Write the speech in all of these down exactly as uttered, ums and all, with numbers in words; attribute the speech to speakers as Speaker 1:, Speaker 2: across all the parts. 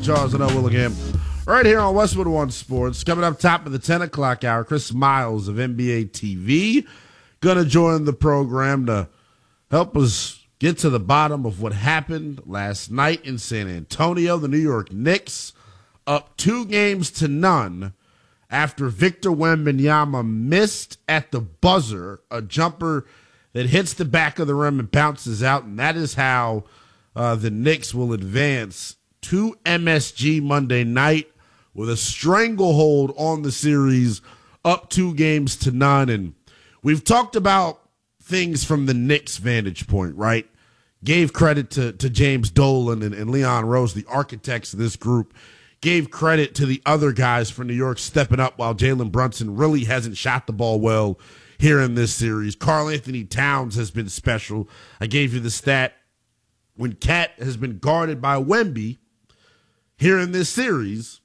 Speaker 1: Charles and I Willingham right here on Westwood One Sports. Coming up top of the ten o'clock hour, Chris Miles of N B A T V going to join the program to help us get to the bottom of what happened last night in San Antonio. The New York Knicks up two games to none after Victor Wembanyama missed at the buzzer, a jumper that hits the back of the rim and bounces out, and that is how uh, the Knicks will advance to M S G Monday night with a stranglehold on the series, up two games to none. And we've talked about things from the Knicks' vantage point, right? Gave credit to, to James Dolan and, and Leon Rose, the architects of this group. Gave credit to the other guys for New York stepping up while Jalen Brunson really hasn't shot the ball well here in this series. Karl Anthony Towns has been special. I gave you the stat. When Cat has been guarded by Wemby here in this series,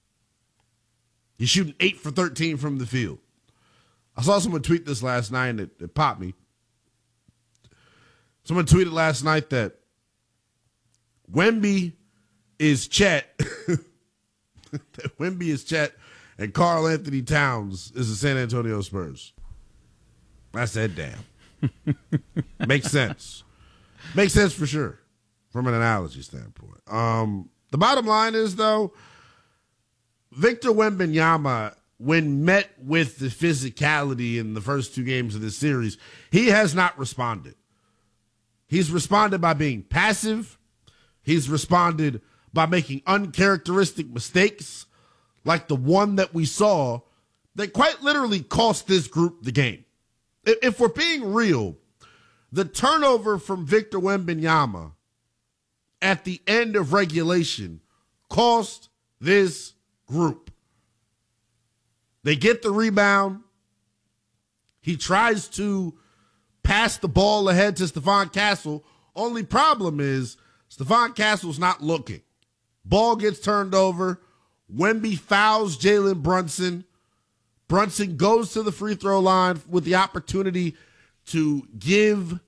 Speaker 1: he's shooting eight for thirteen from the field. I saw someone tweet this last night and it, it popped me. Someone tweeted last night that Wemby is Chet. that Wemby is Chet and Karl Anthony Towns is the San Antonio Spurs. I said, damn. Makes sense. Makes sense for sure from an analogy standpoint. Um, the bottom line is, though, Victor Wembanyama, when met with the physicality in the first two games of this series, he has not responded. He's responded by being passive. He's responded by making uncharacteristic mistakes like the one that we saw that quite literally cost this group the game. If we're being real, the turnover from Victor Wembanyama at the end of regulation cost this group. They get the rebound. He tries to pass the ball ahead to Stephon Castle. Only problem is Stephon Castle's not looking. Ball gets turned over. Wemby fouls Jalen Brunson. Brunson goes to the free throw line with the opportunity to give